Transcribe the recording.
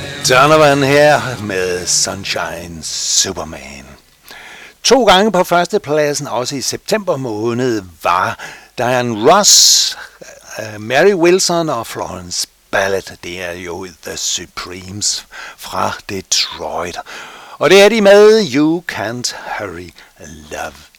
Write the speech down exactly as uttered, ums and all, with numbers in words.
Donovan her med Sunshine Superman. To gange på førstepladsen, også i september måned, var Diana Ross, uh, Mary Wilson og Florence Ballett. Det er jo The Supremes fra Detroit. Og det er de med You Can't Hurry Love.